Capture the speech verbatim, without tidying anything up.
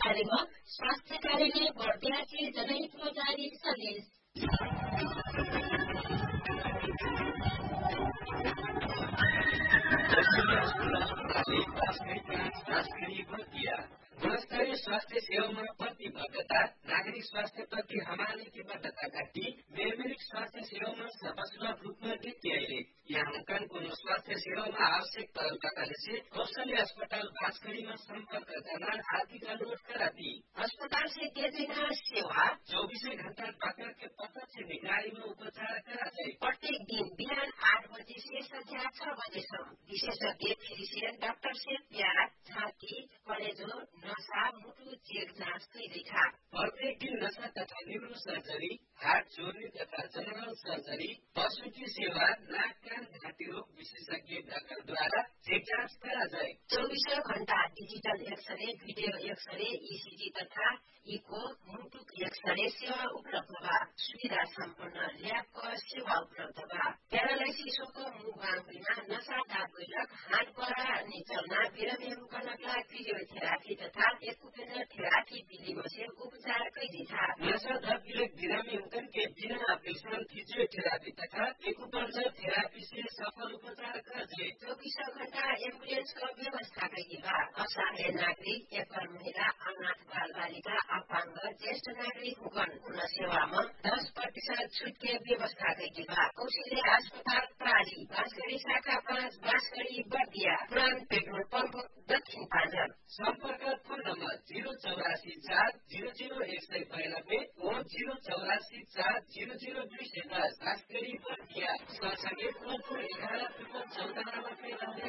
कार्यक्रम स्वास्थ्य कार्यालय बर्दिया के जनहित में जारी संदेश। गुणस्तरीय स्वास्थ्य सेवामा प्रतिबद्धता, नागरिक स्वास्थ्य प्रति हमारे की बद्धता काटी मेरमेरिक स्वास्थ्य सेवामा सर्वसुलभ रूपमा देखिए यहाँ मुकानको स्वास्थ्य सेवामा आवश्यक तौरताले से कौशल्य अस्पताल बाँसगढीमा सम्पर्क करना आर्थिक अनुरोध कराती। अस्पताल से दिए सेवा चौबीसै घण्टा डाक्टर के प्रत्यक्ष निगरानी में उपचार करा जाए। प्रत्येक दिन बिहान आठ बजे से संध्या छ बजेसम्म विशेषज्ञ फिजिशियन डाक्टर से प्याज, छाती, कलेजो, नशा, मुटु चेक जाँच गरिरहेका। प्रत्येक दिन नशा तथा न्यूरो सर्जरी, हार्ट जोड्ने तथा जनरल सर्जरी, प्रसूति सेवा, नाक कान घाँटी रोग विशेषज्ञ डाक्टरद्वारा चेक जाँच करा जाए। चौबीसों घण्टा digital x-ray, video x-ray, ECG तथा इको, मुटुक एक्सरे सेवा उपलब्ध बा। सुविधा सम्पन्न ल्याबको सेवा उपलब्ध बा। प्यारालाइसिसको मुख आङ्गुलीमा नशा दाबैलक हात बरा अनि चल्ना बिरामीहरू कनकला फिजियोथेरापी तथा एक्युपेन्सर थेरापी विधिमा से उपचार गरिदिथा। नशा दाबैलक बिरामी हुकन के बिना ऑपरेशन फिजियोथेरापी तथा एक्युपेन्सर थेरापी से सफल उपचार करते। चौबीसों घण्टा एम्बुलेंस का व्यवस्था कई बा। असहाय नागरिक, एकल महिला, अनाथ बाल बालिका, अपाङ्ग, ज्येष्ठ नागरिक हुकन पूर्ण सेवामा दस प्रतिशत छुट के व्यवस्था कई बा। कौशल्य अस्पताल प्राली बाँसगढी शाखा पाँच बाँसगढी बर्दिया पुरान पेट्रोल पंप दक्षिण पाँचर। सम्पर्क फोन नम्बर जीरो चौरासी चार जीरो जीरो एक सय बयानब्बे और जीरो चौरासी चार जीरो जीरो दुई सय दस बाँसगढी बर्दिया। सरसङ्गे एघार